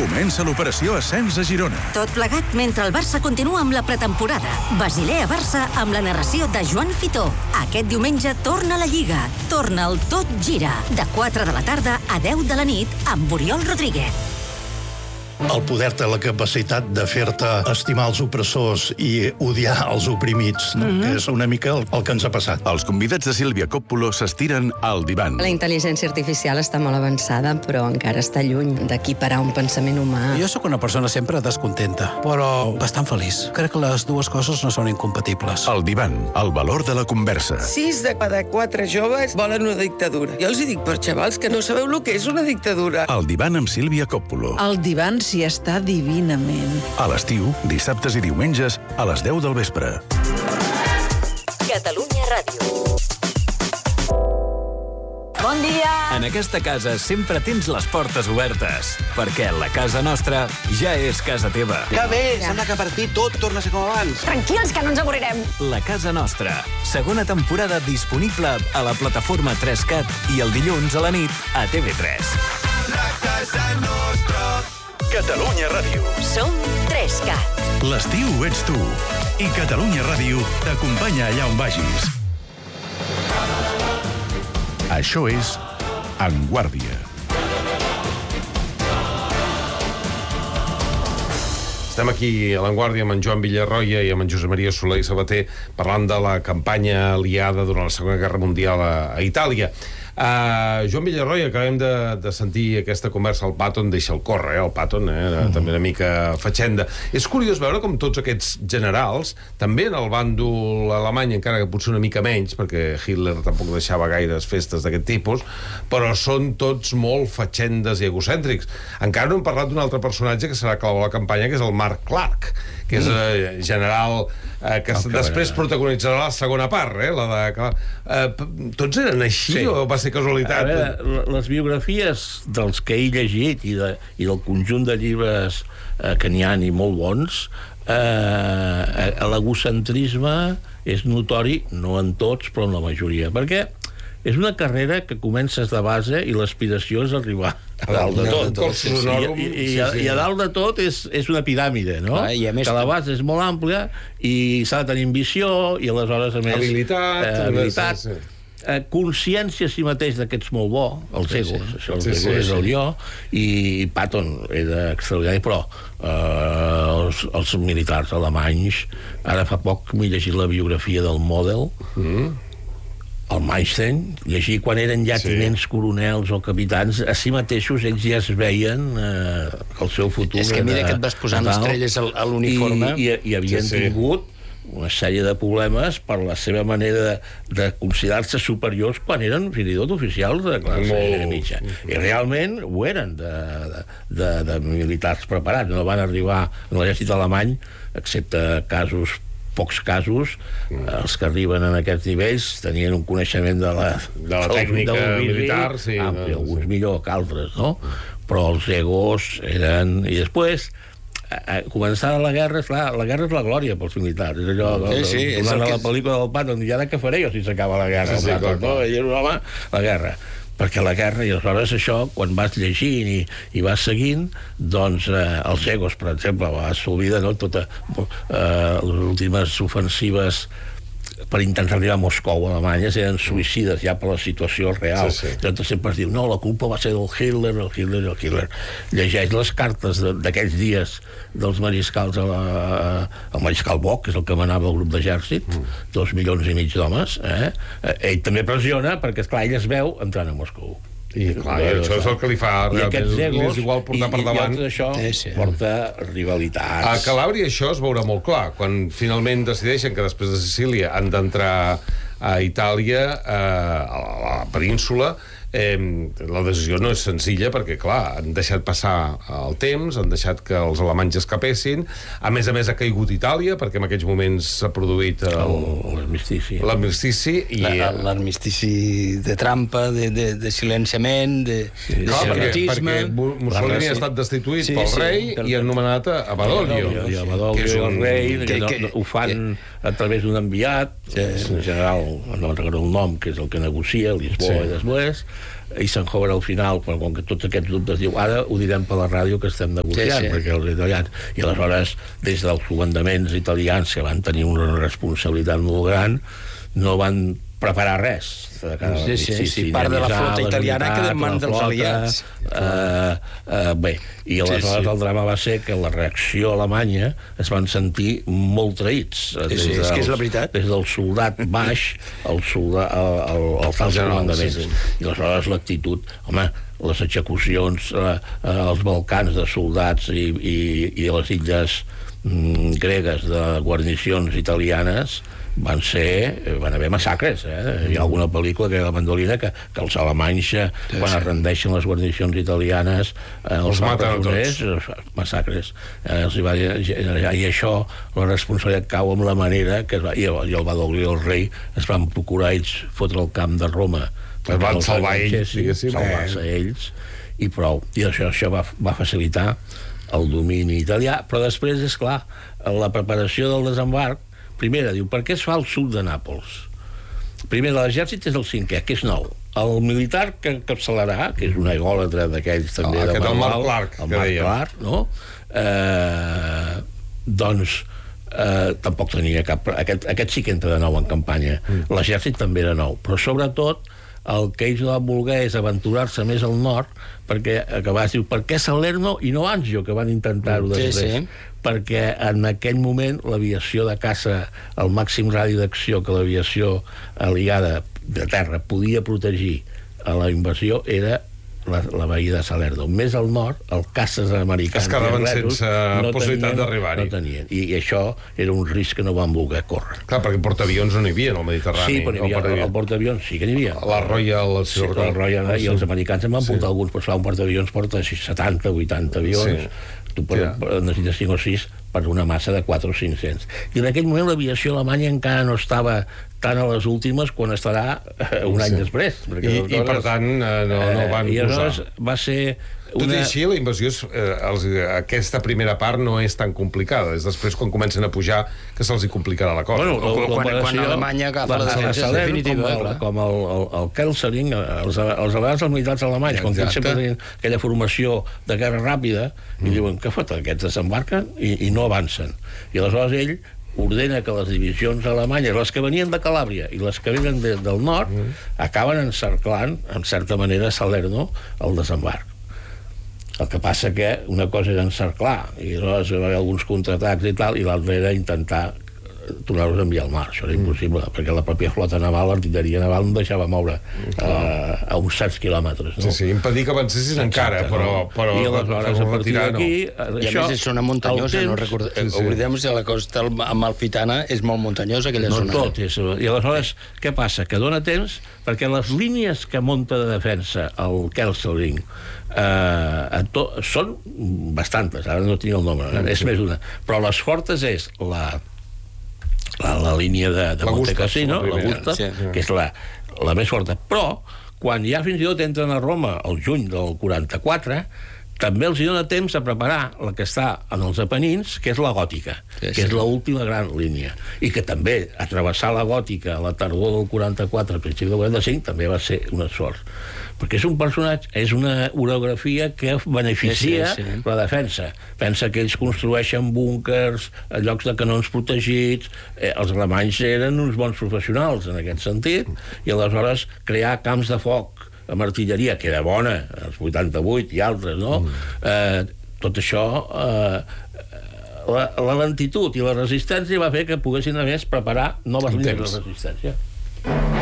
Comença l'operació Ascens a Girona. Tot plegat mentre el Barça continua amb la pretemporada. Basilea-Barça amb la narració de Joan Fitó. Aquest diumenge torna a la Lliga. Torna el Tot Gira. De 4 de la tarda a 10 de la nit amb Oriol Rodríguez. El poder té la capacitat de fer-te estimar els opressors i odiar els oprimits, no? Que és una mica el que ens ha passat. Els convidats de Sílvia Coppolo s'estiren al divan. La intel·ligència artificial està molt avançada, però encara està lluny d'equiparar un pensament humà. Jo sóc una persona sempre descontenta, però bastant feliç. Crec que les dues coses no són incompatibles. El divan, el valor de la conversa. 6 de cada 4 joves volen una dictadura. Jo els dic, per xavals, que no sabeu el que és una dictadura. El divan amb Sílvia Coppolo. El divan s'hi està divinament. A l'estiu, dissabtes i diumenges, a les 10 del vespre. Catalunya Ràdio. Bon dia! En aquesta casa sempre tens les portes obertes, perquè la casa nostra ja és casa teva. Que bé! Sembla que per fi tot torna a ser com abans. Tranquils, que no ens avorrirem. La casa nostra. Segona temporada disponible a la plataforma 3CAT i el dilluns a la nit a TV3. La casa nostra. Catalunya Ràdio. Som 3CAT. L'estiu ets tu. I Catalunya Ràdio t'acompanya allà on vagis. Això és En Guàrdia. Estem aquí a l'Enguàrdia amb en Joan Villarroya i amb en Josep Maria Soler i Sabater parlant de la campanya aliada durant la Segona Guerra Mundial a Itàlia. Joan Villarroya, acabem de sentir aquesta conversa al Patton, deixa'l córrer, el Patton, també una mica fatxenda. És curiós veure com tots aquests generals, també en el bàndol alemany, encara que potser una mica menys, perquè Hitler tampoc deixava gaires festes d'aquest tipus, però són tots molt fatxendes i egocèntrics. Encara no hem parlat d'un altre personatge que serà clau a la campanya, que és el Mark Clark, que és general que després protagonitzarà la segona part, la de... Tots eren així o va ser casualitat? A veure, les biografies dels que he llegit i del conjunt de llibres que n'hi ha i molt bons, l'egocentrisme és notori, no en tots, però en la majoria, perquè és una carrera que comences de base i l'aspiració és arribar a dalt de tot. I a dalt de tot és una piràmide, no? Que la base és molt àmplia i s'ha de tenir ambició i aleshores, a més... Habilitat. Consciència a si mateix d'aquests molt bo, els egos, això és el jo, i Patton era extraordinari, però els militars alemanys, ara fa poc m'he llegit la biografia del Model, el Manstein, llegir quan eren ja tinents coronels o capitans, a si mateixos ells ja es veien el seu futur. És que mira que et vas posant estrelles a l'uniforme. I havien tingut una sèrie de problemes per la seva manera de considerar-se superiors quan eren fins i tot oficials de classe mitja. I realment ho eren de militars preparats. No van arribar en l'exèrcit alemany, excepte pocs casos, els que arriben en aquests nivells tenien un coneixement de la tècnica militar, alguns millor que altres, no? Però els egos eren... I després, començada la guerra, la guerra és la glòria pels militars. És allò, tornant a la pel·lícula del Patton, i ara què faré jo si s'acaba la guerra? I era un home, la guerra. Perquè la guerra, i aleshores això, quan vas llegint i vas seguint, doncs els egos, per exemple, vas oblidar totes les últimes ofensives per intentar arribar a Moscou, a Alemanya, eren suïcides ja per la situació real. Llavors sempre es diu, no, la culpa va ser del Hitler, el Hitler. Llegeix les cartes d'aquells dies dels mariscals, el mariscal Bock, que és el que manava el grup d'exèrcit, 2,5 milions d'homes, ell també pressiona perquè, esclar, ell es veu entrant a Moscou. I clar, això és el que li fa realment, li és igual portar per davant. I això porta rivalitats. A Calàbria això es veurà molt clar, quan finalment decideixen que després de Sicília han d'entrar a Itàlia, a la península. La decisió no és senzilla perquè, clar, han deixat passar el temps, han deixat que els alemanys escapessin, a més ha caigut Itàlia, perquè en aquells moments s'ha produït l'armistici. L'armistici de trampa, de silenciament, de separatisme. Perquè Mussolini ha estat destituït pel rei i han nomenat a Badoglio. I a Badoglio, el rei, ho fan a través d'un enviat, en general, no recordo el nom, que és el que negocia, Lisboa i després, Eisenhower al final, quan que tots aquests dubtes diu, ara ho direm per la ràdio que estem negociant, perquè els italians, i aleshores des dels comandaments italians que van tenir una responsabilitat molt gran, no van preparar res. Sí, part de la flota italiana queda en mans dels aliats. Bé, i aleshores el drama va ser que la reacció alemanya es van sentir molt traïts. És que és la veritat. Des del soldat baix als comandaments. I aleshores l'actitud, home, les execucions als Balcans de soldats i les illes gregues de guarnicions italianes van haver massacres, Hi ha alguna pel·lícula que hi ha la mandolina que els alemanys, quan es rendeixen les guarnicions italianes, els maten tots. Massacres. I això, la responsabilitat cau amb la manera que i el Badoglio i el rei es van procurar ells fotre el camp de Roma. Es van salvar ells, salvar-se ells, i prou. I això va facilitar el domini italià, però després, és clar, la preparació del desembarc, primera, diu, per què es fa al sud de Nàpols? Primer, l'exèrcit és el 5è, que és nou. El militar que encapçalarà, que és un egòlatra d'aquells també... Aquest el Marc Clark, el Marc Clark, no? Doncs tampoc tenia cap... Aquest sí que entra de nou en campanya. L'exèrcit també era nou, però sobretot el que ells van voler és aventurar-se més al nord, perquè acabats diu, per què Salerno i no Anzio, que van intentar-ho després? Perquè en aquell moment l'aviació de caça, el màxim radi d'acció que l'aviació aliada de terra podia protegir a la invasió era la bahia de Salerno. Més al nord, els caces americans es quedaven sense possibilitat d'arribar-hi. No tenien. I això era un risc que no van voler córrer. Clar, perquè portaavions no n'hi havia al Mediterrani. Sí, però el portaavions sí que n'hi havia. La Royal... I els americans en van portar alguns, però un portaavions porta 70, 80 avions. Tu necessites 5 o 6 per una massa de 4 o 500. I en aquell moment l'aviació alemanya encara no estava tan a les últimes quan estarà un any després. I per tant no van posar. I aleshores va ser... Tot i així, la invasió, aquesta primera part no és tan complicada. És després, quan comencen a pujar, que se'ls hi complicarà la cosa. Quan Alemanya agafa la defensa definitiva. Com el Kelserling, els aliats, els militars alemanys, quan ells sempre tenen aquella formació de guerra ràpida, i diuen, què fot? Aquests desembarquen i no avancen. I aleshores ell ordena que les divisions alemanyes, les que venien de Calàbria i les que venen del nord, acaben encerclant, en certa manera, a Salerno, el desembarc. El que passa que una cosa era encerclar i aleshores hi va haver alguns contraatacs i tal, i l'altra era intentar tornar-los a enviar al mar. Això era impossible, perquè la pròpia flota naval, l'artilleria naval, no deixava moure a uns certs quilòmetres. No? Sí, impedir que avancessin encara, però i aleshores, a partir d'aquí... I a més és zona muntanyosa, no oblidem-nos que la costa amalfitana és molt muntanyosa, aquella zona. No tot és... I aleshores, què passa? Que dona temps, perquè les línies que munta de defensa el Kelserling són bastantes, ara no tinc el nombre, és més d'una, però les fortes és la línia de Monte Cassino, l'Augusta, que és la més forta, però quan ja fins i tot entren a Roma el juny del 44, també els hi dona temps a preparar la que està en els Apenins, que és la gòtica, que és l'última gran línia, i que també travessar la gòtica a la tardor del 44, al principi del 45, també va ser un esforç. Perquè és un personatge, és una orografia que beneficia la defensa. Pensa que ells construeixen búnkers, llocs de canons protegits, els alemanys eren uns bons professionals en aquest sentit, i aleshores crear camps de foc amb artilleria, que era bona, els 88 i altres, no? Tot això, la lentitud i la resistència va fer que poguessin, a més, preparar noves línies de resistència.